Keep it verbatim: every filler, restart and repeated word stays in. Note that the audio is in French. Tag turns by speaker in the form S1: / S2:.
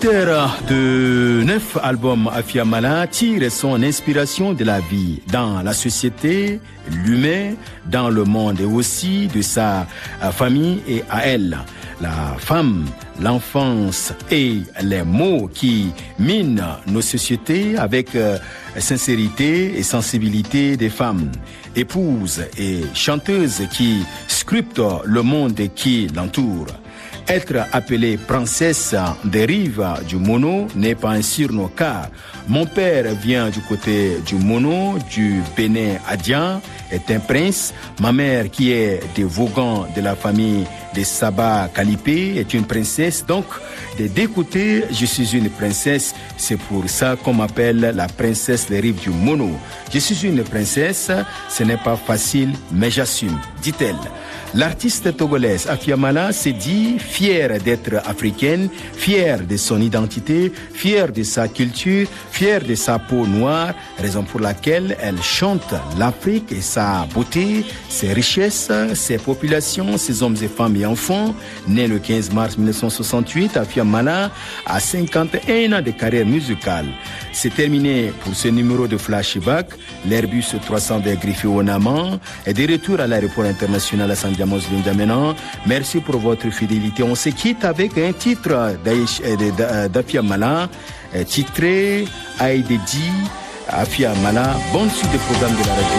S1: De neuf albums, Afia Mala tire son inspiration de la vie dans la société, l'humain, dans le monde et aussi de sa famille et à elle. La femme, l'enfance et les mots qui minent nos sociétés avec euh, sincérité et sensibilité des femmes, épouses et chanteuses qui scrutent le monde qui l'entoure. Être appelée princesse des rives du Mono n'est pas un surnom car mon père vient du côté du Mono, du Bénin Adian, est un prince. Ma mère qui est des Vaugans de la famille des Saba Kalipé est une princesse. Donc, des deux côtés, je suis une princesse. C'est pour ça qu'on m'appelle la princesse des rives du Mono. Je suis une princesse, ce n'est pas facile, mais j'assume, dit-elle. L'artiste togolaise Afia Mala s'est dit fière d'être africaine, fière de son identité, fière de sa culture, fière de sa peau noire, raison pour laquelle elle chante l'Afrique et sa beauté, ses richesses, ses populations, ses hommes et femmes et enfants. Né le quinze mars mille neuf cent soixante-huit, Afia Mala a cinquante et un ans de carrière musicale. C'est terminé pour ce numéro de Flashback. L'Airbus trois cent vingt griffé au Naman est de retour à l'aéroport international à San Diamos Lindamena. Merci pour votre fidélité. On se quitte avec un titre d'Afia Mala, titré Aïdedi Afia Mala. Bonne suite des programmes de la radio.